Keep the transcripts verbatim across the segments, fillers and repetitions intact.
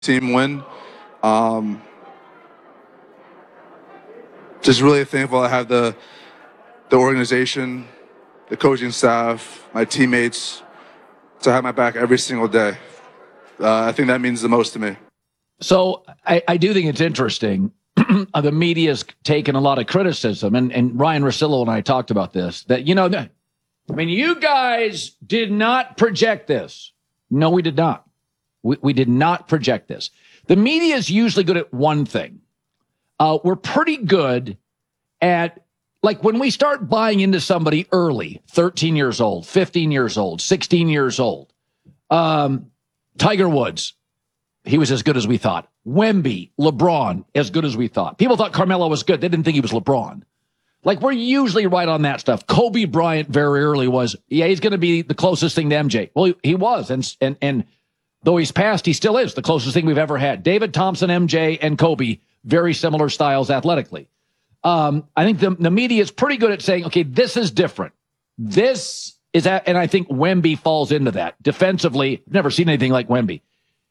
team win. Um, just really thankful I have the the organization, the coaching staff, my teammates to have my back every single day. Uh, I think that means the most to me. So I, I do think it's interesting. The media's taken a lot of criticism, and, and Ryan Russillo and I talked about this, that, you know, I mean, you guys did not project this. No, we did not. We, we did not project this. The media is usually good at one thing. Uh, we're pretty good at, like, when we start buying into somebody early, thirteen years old, fifteen years old, sixteen years old, um, Tiger Woods, he was as good as we thought. Wemby, LeBron, as good as we thought. People thought Carmelo was good. They didn't think he was LeBron. Like, we're usually right on that stuff. Kobe Bryant very early was, yeah, he's going to be the closest thing to M J. Well, he, he was, and and and though he's passed, he still is the closest thing we've ever had. David Thompson, M J, and Kobe, very similar styles athletically. Um, I think the, the media is pretty good at saying, okay, this is different. This is that, and I think Wemby falls into that. Defensively, never seen anything like Wemby.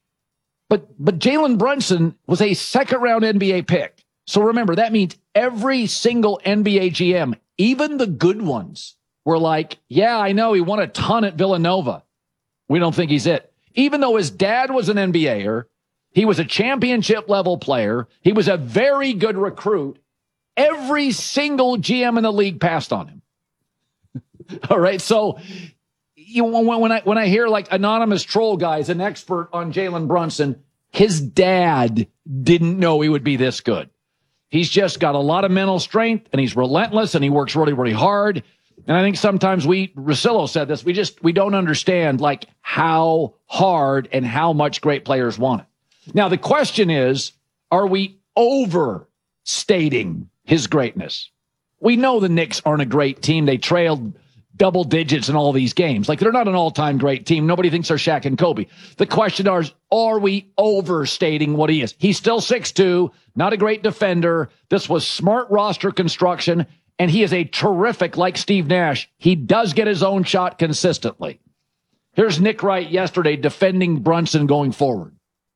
But but Jalen Brunson was a second-round N B A pick. So remember, that means every single N B A G M, even the good ones, were like, yeah, I know he won a ton at Villanova. We don't think he's it. Even though his dad was an N B A-er, he was a championship-level player, he was a very good recruit, every single G M in the league passed on him. All right, so you, when, when I when I hear like anonymous troll guys, an expert on Jalen Brunson, his dad didn't know he would be this good. He's just got a lot of mental strength, and he's relentless, and he works really, really hard. And I think sometimes we, Russillo said this, we just, we don't understand like how hard and how much great players want it. Now, the question is, are we overstating his greatness? We know the Knicks aren't a great team. They trailed double digits in all these games. Like, they're not an all-time great team. Nobody thinks they're Shaq and Kobe. The question is, are we overstating what he is? He's still six two, not a great defender. This was smart roster construction, and he is a terrific, like Steve Nash, he does get his own shot consistently. Here's Nick Wright yesterday defending Brunson going forward.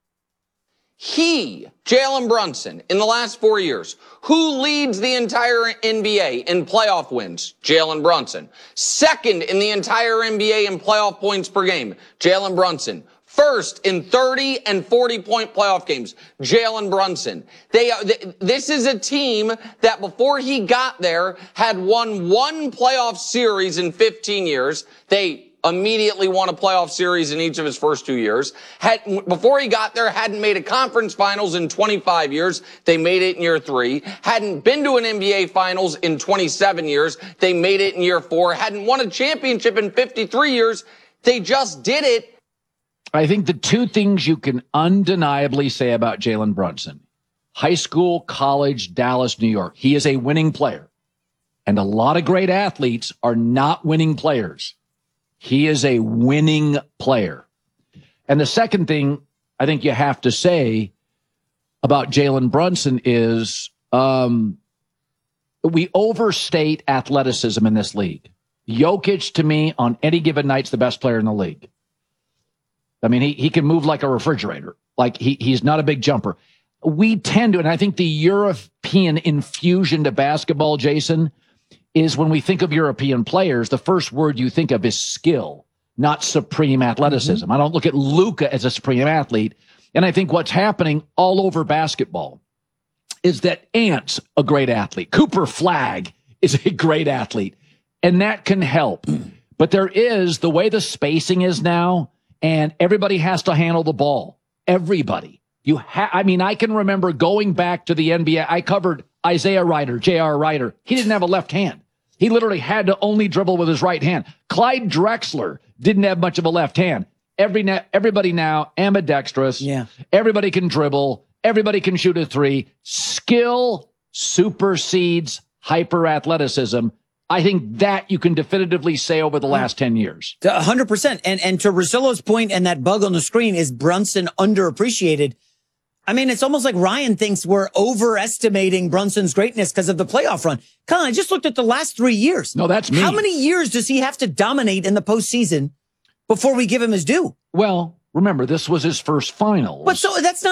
He, Jalen Brunson, in the last four years, who leads the entire N B A in playoff wins? Jalen Brunson. Second in the entire N B A in playoff points per game? Jalen Brunson. First in thirty and forty point playoff games? Jalen Brunson. They, they, this is a team that before he got there had won one playoff series in fifteen years. They immediately won a playoff series in each of his first two years. Had, before he got there, hadn't made a conference finals in twenty-five years. They made it in year three. Hadn't been to an N B A finals in twenty-seven years. They made it in year four. Hadn't won a championship in fifty-three years. They just did it. I think the two things you can undeniably say about Jalen Brunson, high school, college, Dallas, New York, he is a winning player. And a lot of great athletes are not winning players. He is a winning player. And the second thing I think you have to say about Jalen Brunson is um, we overstate athleticism in this league. Jokic, to me, on any given night, is the best player in the league. I mean, he, he can move like a refrigerator. Like, he he's not a big jumper. We tend to, and I think the European infusion to basketball, Jason, is when we think of European players, the first word you think of is skill, not supreme athleticism. Mm-hmm. I don't look at Luka as a supreme athlete. And I think what's happening all over basketball is that Ant's a great athlete. Cooper Flagg is a great athlete. And that can help. But there is, the way the spacing is now, and everybody has to handle the ball. Everybody. You ha- I mean, I can remember going back to the N B A. I covered Isaiah Ryder, J R Ryder. He didn't have a left hand. He literally had to only dribble with his right hand. Clyde Drexler didn't have much of a left hand. Every na- everybody now ambidextrous. Yeah. Everybody can dribble. Everybody can shoot a three. Skill supersedes hyper athleticism. I think that you can definitively say over the last ten years. one hundred percent. And and to Russillo's point, and that bug on the screen, is Brunson underappreciated? I mean, it's almost like Ryan thinks we're overestimating Brunson's greatness because of the playoff run. Colin, I just looked at the last three years. No, that's me. How many years does he have to dominate in the postseason before we give him his due? Well, Remember, this was his first finals. But so that's not